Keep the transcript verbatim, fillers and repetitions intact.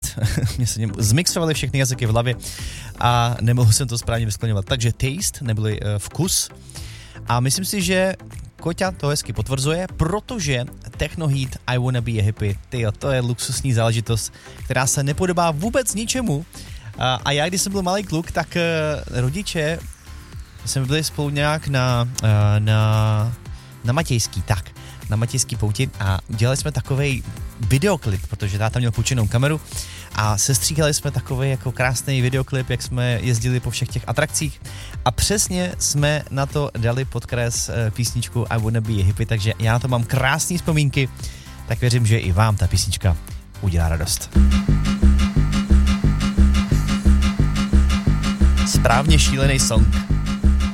mě se zmixovaly všechny jazyky v hlavě a nemohl jsem to správně vyskloňovat. Takže taste, neboli uh, vkus. A myslím si, že Koťa to hezky potvrzuje, protože Techno Heat I Wanna Be a Hippie, tyjo, to je luxusní záležitost, která se nepodobá vůbec ničemu. A, a já, když jsem byl malý kluk, tak uh, rodiče jsme byli spolu nějak na, uh, na, na Matějský, tak, na Matějský pouti a dělali jsme takovej videoklip, protože táta měl půjčenou kameru a sestříhali jsme takový jako krásný videoklip, jak jsme jezdili po všech těch atrakcích a přesně jsme na to dali podkres písničku I Wanna Be a Hippie, takže já na to mám krásné vzpomínky, tak věřím, že i vám ta písnička udělá radost. Správně šílený song.